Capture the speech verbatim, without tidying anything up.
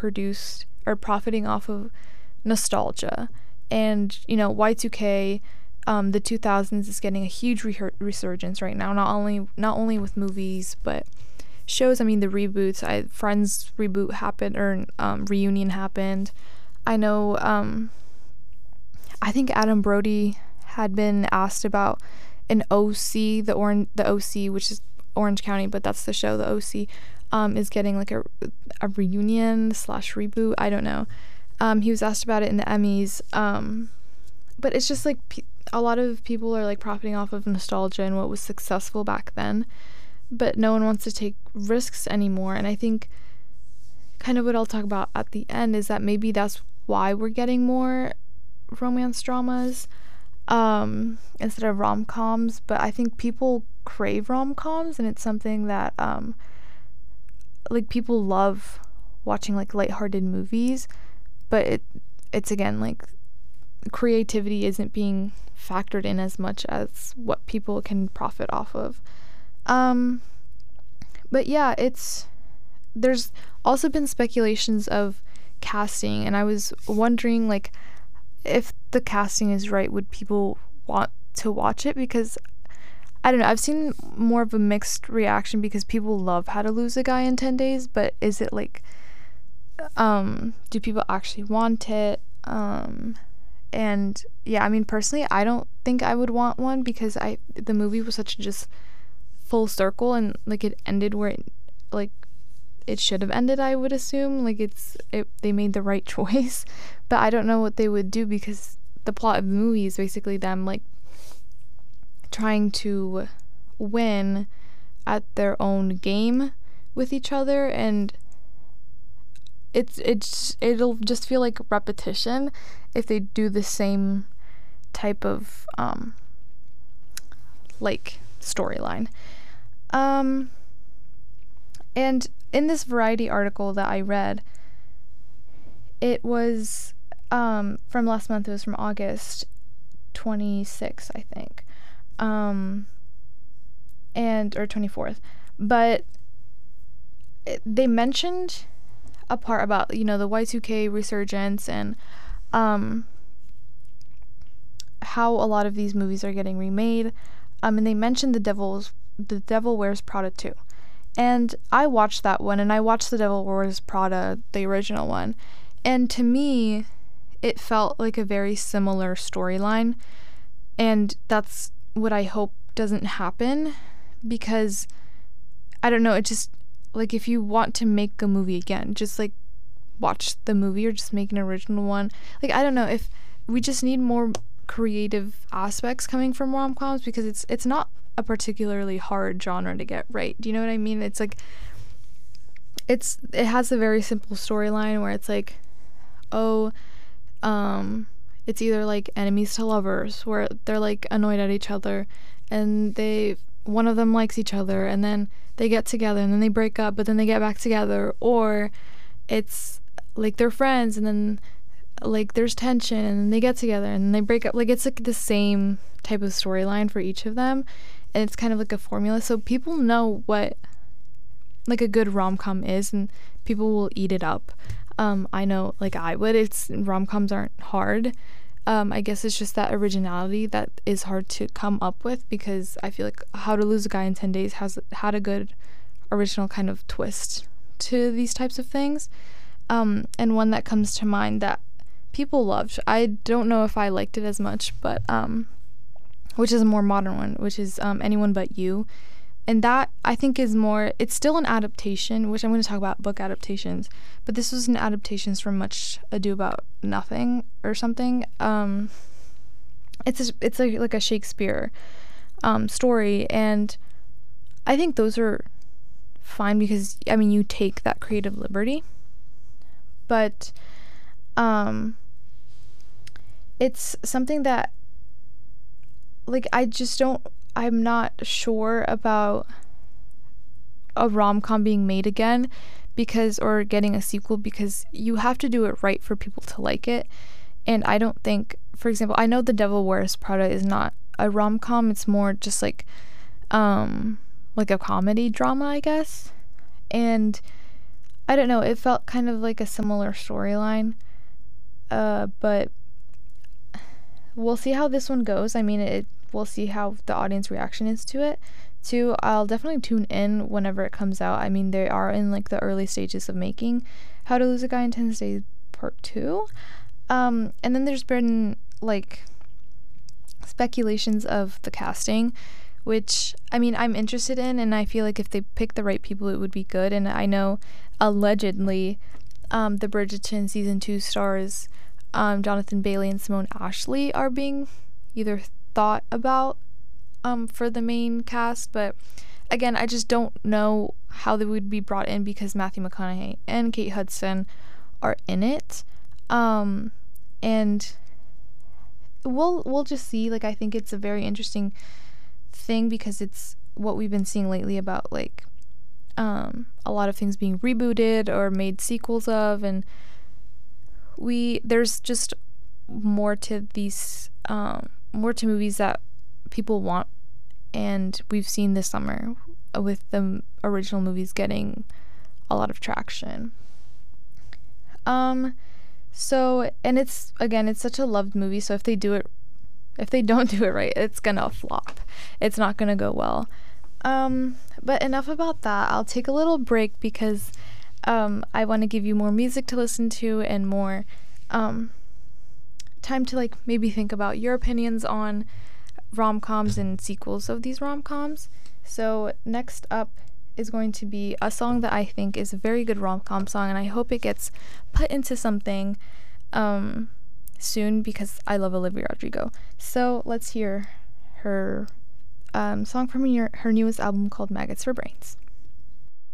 produced or profiting off of nostalgia. And, you know, Y two K, um, the two thousands is getting a huge re- resurgence right now, not only not only with movies, but shows. I mean, the reboots. I Friends reboot happened, or um, reunion happened. I know, um, I think Adam Brody had been asked about an O C, the Orange, the O C, which is Orange County, but that's the show. The O C um, is getting like a, a reunion slash reboot. I don't know. Um, he was asked about it in the Emmys. Um, but it's just like pe- a lot of people are like profiting off of nostalgia and what was successful back then, but no one wants to take risks anymore. And I think kind of what I'll talk about at the end is that maybe that's why we're getting more romance dramas um, instead of rom-coms. But I think people crave rom-coms, and it's something that um, like people love watching like lighthearted movies, but it it's again like creativity isn't being factored in as much as what people can profit off of. Um, but yeah, it's there's also been speculations of casting, and I was wondering like if the casting is right, would people want to watch it? Because I don't know, I've seen more of a mixed reaction because people love How to Lose a Guy in ten days, but is it like um do people actually want it? Um and yeah, I mean, personally, I don't think I would want one because I the movie was such a just full circle, and like it ended where it like it should have ended, I would assume. Like it's it they made the right choice, but I don't know what they would do because the plot of the movie is basically them like trying to win at their own game with each other, and it's it's it'll just feel like repetition if they do the same type of um like storyline. Um and in this Variety article that I read, it was um from last month. It was from August twenty-sixth, I think, um and or twenty-fourth, but it, they mentioned a part about, you know, the Y two K resurgence and um how a lot of these movies are getting remade, um and they mentioned the devil's the Devil Wears Prada two. And I watched that one, and I watched The Devil Wears Prada, the original one, and to me it felt like a very similar storyline, and that's what I hope doesn't happen, because I don't know, it just like if you want to make a movie again, just like watch the movie or just make an original one. Like I don't know, if we just need more creative aspects coming from rom-coms, because it's it's not a particularly hard genre to get right. Do you know what I mean? It's like it's it has a very simple storyline where it's like, oh, um it's either like enemies to lovers, where they're like annoyed at each other and they one of them likes each other, and then they get together and then they break up, but then they get back together, or it's like they're friends and then like there's tension and then they get together and then they break up. Like it's like the same type of storyline for each of them, and it's kind of like a formula, so people know what like a good rom-com is and people will eat it up. um I know, like I would. It's rom-coms aren't hard. um I guess it's just that originality that is hard to come up with, because I feel like How to Lose a Guy in ten days has had a good original kind of twist to these types of things, um and one that comes to mind that people loved, I don't know if I liked it as much, but um which is a more modern one, which is um Anyone But You. And that, I think, is more, it's still an adaptation, which I'm going to talk about book adaptations, but this was an adaptation from Much Ado About Nothing or something. Um, it's a, it's a, like a Shakespeare um, story, and I think those are fine because, I mean, you take that creative liberty, but um, it's something that, like, I just don't, I'm not sure about a rom-com being made again, because, or getting a sequel, because you have to do it right for people to like it. And I don't think, for example, I know The Devil Wears Prada is not a rom-com, it's more just like um like a comedy drama, I guess. And I don't know, it felt kind of like a similar storyline. Uh, but we'll see how this one goes. I mean, it we'll see how the audience reaction is to it. Too, I'll definitely tune in whenever it comes out. I mean, they are in like the early stages of making How to Lose a Guy in ten Days Part two. Um, and then there's been like speculations of the casting, which I mean I'm interested in, and I feel like if they pick the right people, it would be good. And I know allegedly, um, the Bridgerton season two stars, um, Jonathan Bailey and Simone Ashley, are being either thought about um, for the main cast, but again, I just don't know how they would be brought in because Matthew McConaughey and Kate Hudson are in it, um, and we'll we'll just see. Like, I think it's a very interesting thing because it's what we've been seeing lately about like um, a lot of things being rebooted or made sequels of, and we there's just more to these um, more to movies that people want, and we've seen this summer with the original movies getting a lot of traction. Um, so, and it's, again, it's such a loved movie, so if they do it, if they don't do it right, it's gonna flop. It's not gonna go well. Um, but enough about that. I'll take a little break because um, I want to give you more music to listen to and more um, time to like maybe think about your opinions on rom-coms and sequels of these rom-coms. So next up is going to be a song that I think is a very good rom-com song, and I hope it gets put into something um, soon because I love Olivia Rodrigo. So let's hear her um, song from her, her newest album called Maggots for Brains.